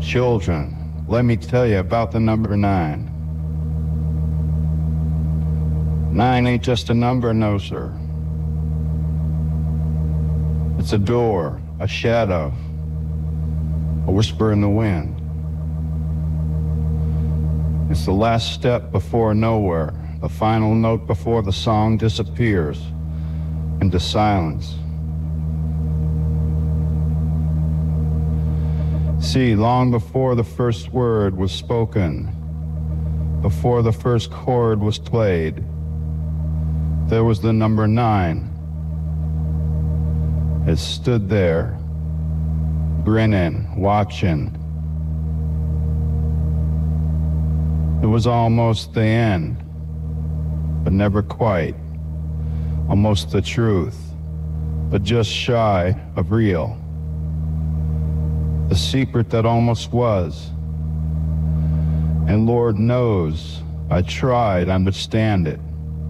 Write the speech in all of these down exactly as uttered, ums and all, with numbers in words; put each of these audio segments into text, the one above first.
Children, let me tell you about the number nine. Nine ain't just a number, no, sir. It's a door, a shadow, a whisper in the wind. It's the last step before nowhere, the final note before the song disappears into silence. See, long before the first word was spoken, before the first chord was played, there was the number nine. It stood there, grinning, watching. It was almost the end, but never quite. Almost the truth, but just shy of real. The secret that almost was. And Lord knows, I tried to understand it.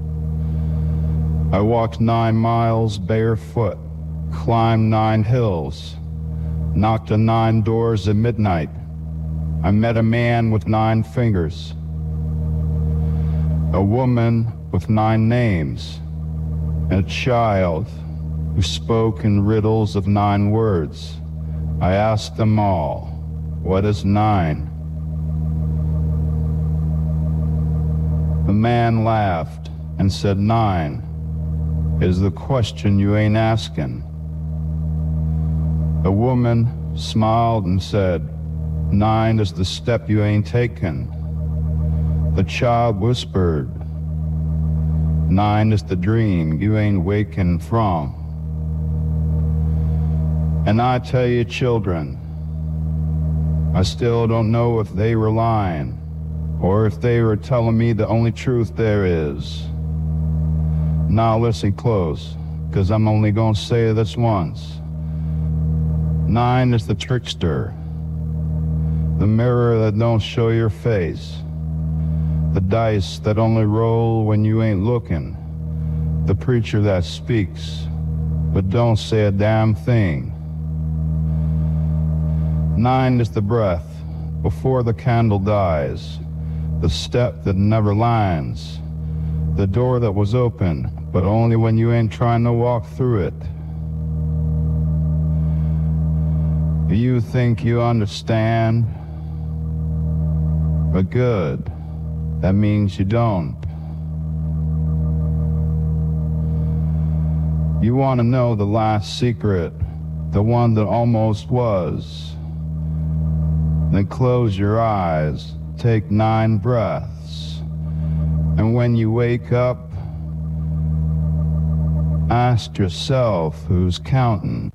I walked nine miles barefoot, climbed nine hills, knocked on nine doors at midnight. I met a man with nine fingers, a woman with nine names, and a child who spoke in riddles of nine words. I asked them all, what is nine? The man laughed and said, nine is the question you ain't asking. The woman smiled and said, nine is the step you ain't taken. The child whispered, nine is the dream you ain't waking from. And I tell you, children, I still don't know if they were lying or if they were telling me the only truth there is. Now listen close, because I'm only going to say this once. Nine is the trickster, the mirror that don't show your face, the dice that only roll when you ain't looking, the preacher that speaks but don't say a damn thing. Nine is the breath before the candle dies, the step that never lands, the door that was open, but only when you ain't trying to walk through it. You think you understand, but good, that means you don't. You want to know the last secret, the one that almost was. Then close your eyes, take nine breaths, and when you wake up, ask yourself who's counting.